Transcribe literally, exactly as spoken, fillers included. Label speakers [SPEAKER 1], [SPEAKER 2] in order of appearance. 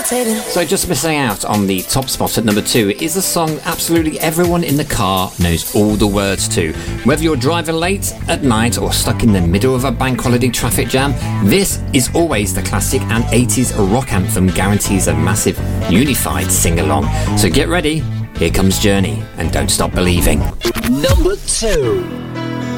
[SPEAKER 1] So just missing out on the top spot at number two is a song absolutely everyone in the car knows all the words to. Whether you're driving late at night or stuck in the middle of a bank holiday traffic jam, this is always the classic, and eighties rock anthem guarantees a massive unified sing-along. So get ready, here comes Journey and Don't Stop Believing.
[SPEAKER 2] Number two.